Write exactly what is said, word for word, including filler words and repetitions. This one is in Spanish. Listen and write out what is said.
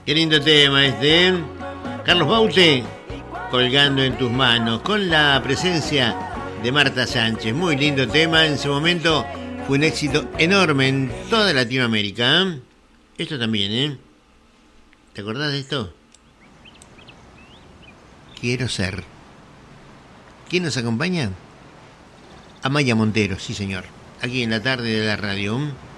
Qué lindo tema este, ¿eh? Carlos Baute, Colgando en tus manos, con la presencia de Marta Sánchez. Muy lindo tema, en su momento fue un éxito enorme en toda Latinoamérica, ¿eh? Esto también, ¿eh? ¿Te acordás de esto? Quiero ser. ¿Quién nos acompaña? Amaya Montero, sí señor. Aquí en la tarde de la radio.